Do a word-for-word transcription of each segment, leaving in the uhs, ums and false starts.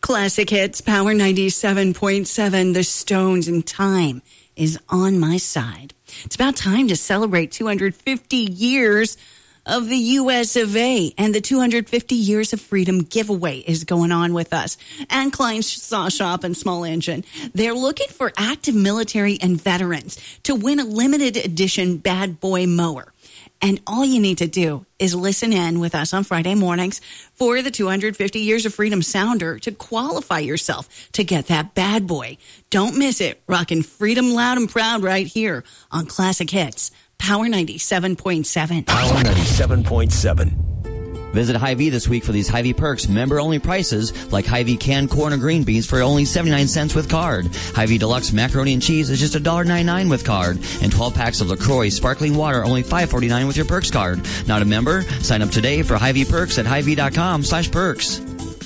Classic Hits, Power ninety-seven point seven, The Stones, and time is on my side. It's about time to celebrate two hundred fifty years of the U S of A, and the two hundred fifty Years of Freedom giveaway is going on with us. And Klein Saw Shop and Small Engine, they're looking for active military and veterans to win a limited edition Bad Boy mower. And all you need to do is listen in with us on Friday mornings for the two hundred fifty Years of Freedom Sounder to qualify yourself to get that bad boy. Don't miss it. Rocking Freedom loud and proud right here on Classic Hits, Power ninety-seven point seven. Power ninety-seven point seven. Visit Hy-Vee this week for these Hy-Vee perks, member-only prices like Hy-Vee canned corn and green beans for only seventy-nine cents with card. Hy-Vee Deluxe macaroni and cheese is just one dollar ninety-nine with card. And twelve packs of LaCroix sparkling water only five forty-nine with your perks card. Not a member? Sign up today for Hy-Vee perks at Hy-Vee.com slash perks.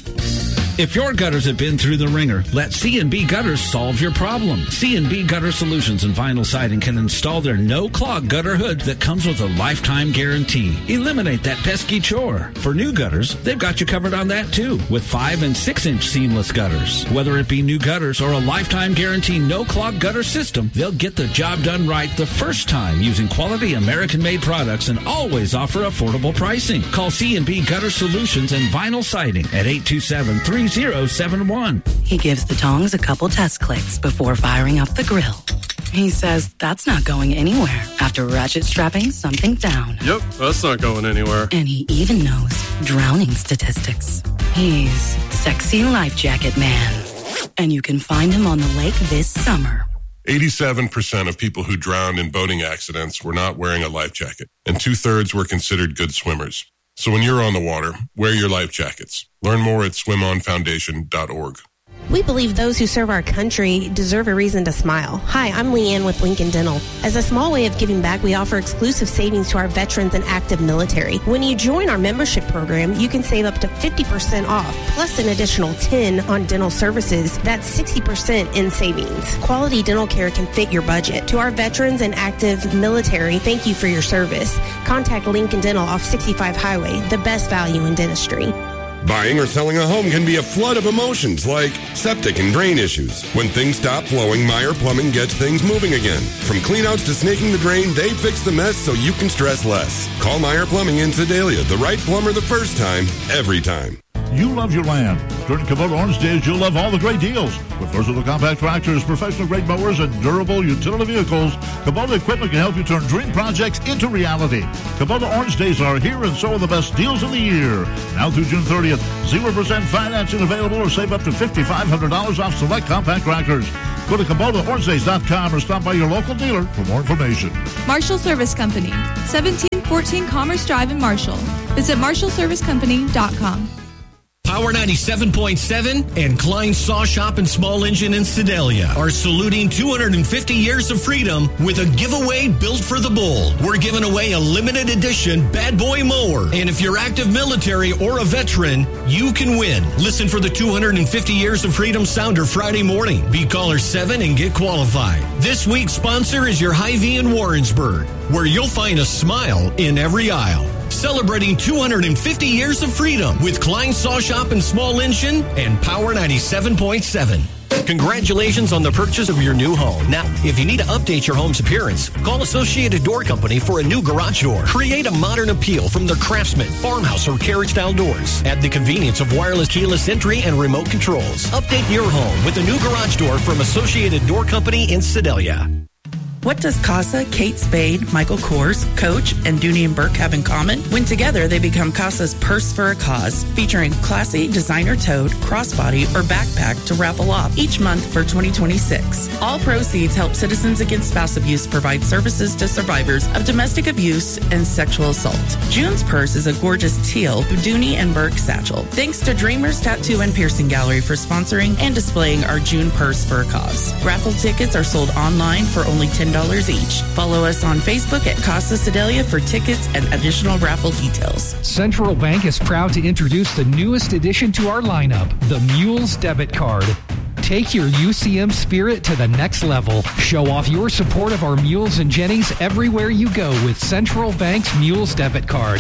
If your gutters have been through the ringer, let C and B Gutters solve your problem. C and B Gutter Solutions and Vinyl Siding can install their no-clog gutter hood that comes with a lifetime guarantee. Eliminate that pesky chore. For new gutters, they've got you covered on that too, with five and six inch seamless gutters. Whether it be new gutters or a lifetime guarantee no-clog gutter system, they'll get the job done right the first time using quality American-made products and always offer affordable pricing. Call C and B Gutter Solutions and Vinyl Siding at eight two seven, three zero seven one. He gives the tongs a couple test clicks before firing up the grill. He says that's not going anywhere after ratchet strapping something down. Yep, that's not going anywhere. And he even knows drowning statistics. He's Sexy Life Jacket Man. And you can find him on the lake this summer. eighty-seven percent of people who drowned in boating accidents were not wearing a life jacket, and two-thirds were considered good swimmers. So when you're on the water, wear your life jackets. Learn more at swim on foundation dot org. We believe those who serve our country deserve a reason to smile. Hi, I'm Leanne with Lincoln Dental. As a small way of giving back, we offer exclusive savings to our veterans and active military. When you join our membership program, you can save up to fifty percent off, plus an additional ten on dental services. That's sixty percent in savings. Quality dental care can fit your budget. To our veterans and active military, thank you for your service. Contact Lincoln Dental off sixty-five Highway, the best value in dentistry. Buying or selling a home can be a flood of emotions like septic and drain issues. When things stop flowing, Meyer Plumbing gets things moving again. From cleanouts to snaking the drain, they fix the mess so you can stress less. Call Meyer Plumbing in Sedalia, the right plumber the first time, every time. You love your land. During Kubota Orange Days, you'll love all the great deals. With versatile compact tractors, professional-grade mowers, and durable utility vehicles, Kubota equipment can help you turn dream projects into reality. Kubota Orange Days are here, and so are the best deals of the year. Now through June thirtieth, zero percent financing available or save up to five thousand five hundred dollars off select compact tractors. Go to Kubota Orange Days dot com or stop by your local dealer for more information. Marshall Service Company, seventeen fourteen Commerce Drive in Marshall. Visit marshall service company dot com. Power ninety-seven point seven and Klein Saw Shop and Small Engine in Sedalia are saluting two hundred fifty years of freedom with a giveaway built for the bold. We're giving away a limited edition Bad Boy mower. And if you're active military or a veteran, you can win. Listen for the two hundred fifty Years of Freedom Sounder Friday morning. Be caller seven and get qualified. This week's sponsor is your Hy-Vee in Warrensburg, where you'll find a smile in every aisle. Celebrating two hundred fifty years of freedom with Klein Saw Shop and Small Engine and Power ninety-seven point seven. Congratulations on the purchase of your new home. Now, if you need to update your home's appearance, call Associated Door Company for a new garage door. Create a modern appeal from their Craftsman, farmhouse, or carriage-style doors. Add the convenience of wireless keyless entry and remote controls. Update your home with a new garage door from Associated Door Company in Sedalia. What does CASA, Kate Spade, Michael Kors, Coach, and Dooney and Burke have in common? When together, they become CASA's Purse for a Cause, featuring classy designer-toed, crossbody, or backpack to raffle off each month for twenty twenty-six. All proceeds help Citizens Against Spouse Abuse provide services to survivors of domestic abuse and sexual assault. June's purse is a gorgeous teal Dooney and Burke satchel. Thanks to Dreamers Tattoo and Piercing Gallery for sponsoring and displaying our June Purse for a Cause. Raffle tickets are sold online for only ten dollars each. Follow us on Facebook at Casa Sedalia for tickets and additional raffle details. Central Bank is proud to introduce the newest addition to our lineup, the Mules Debit Card. Take your U C M spirit to the next level. Show off your support of our Mules and Jennies everywhere you go with Central Bank's Mules Debit Card.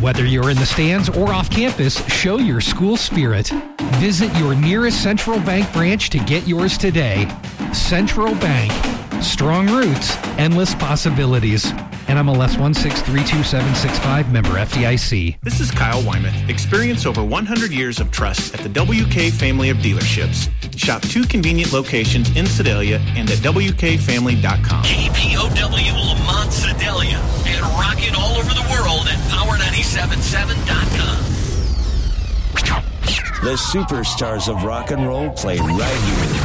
Whether you're in the stands or off campus, show your school spirit. Visit your nearest Central Bank branch to get yours today. Central Bank. Strong roots, endless possibilities. N M L S one six three two seven six five, member F D I C. This is Kyle Wyman. Experience over one hundred years of trust at the W K family of dealerships. Shop two convenient locations in Sedalia and at W K family dot com. K P O W Lamont Sedalia and rocking all over the world at power nine seven seven dot com. The superstars of rock and roll play right here.